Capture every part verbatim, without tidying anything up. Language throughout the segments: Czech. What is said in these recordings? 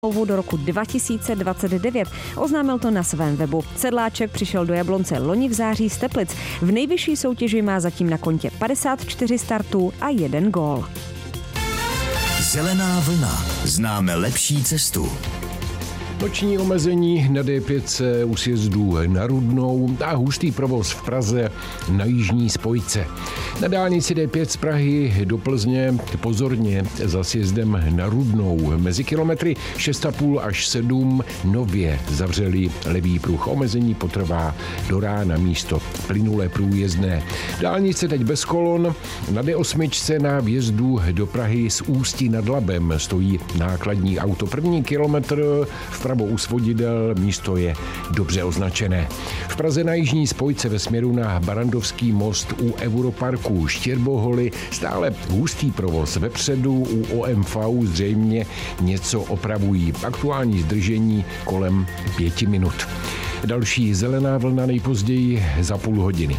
do roku dva tisíce dvacet devět. Oznámil to na svém webu. Sedláček přišel do Jablonce loni v září z Teplic. V nejvyšší soutěži má zatím na kontě padesát čtyři startů a jeden gól. Zelená vlna. Známe lepší cestu. Noční omezení na D pět u sjezdu na Rudnou a hustý provoz v Praze na jižní spojce. Na dálnici D pět z Prahy do Plzně pozorně za sjezdem na Rudnou. Mezi kilometry šest a půl až sedm nově zavřeli levý pruh. Omezení potrvá do rána, místo plynulé průjezdné. Dálnice teď bez kolon. Na D osm na vjezdu do Prahy z Ústí nad Labem stojí nákladní auto. První kilometr v u svodidel, místo je dobře označené. V Praze na jižní spojce ve směru na Barandovský most u Europarku Štěrboholy stále hustý provoz. Vepředu u O M V zřejmě něco opravují. Aktuální zdržení kolem pěti minut. Další zelená vlna nejpozději za půl hodiny.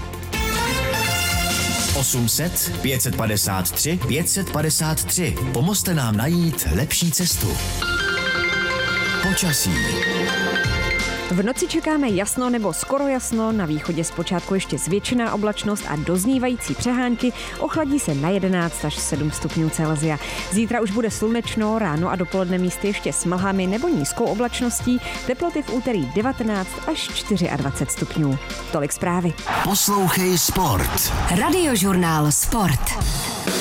osm set pět set padesát tři pět set padesát tři. Pomozte nám najít lepší cestu. Počasí. V noci čekáme jasno nebo skoro jasno, na východě zpočátku ještě zvětšená oblačnost a doznívající přehánky, ochladí se na jedenáct až sedm stupňů Celsia. Zítra už bude slunečno, ráno a dopoledne místy ještě s mlhami nebo nízkou oblačností, teploty v úterý devatenáct až dvacet čtyři stupňů. Tolik zprávy. Poslouchej Sport. Radiožurnál Sport.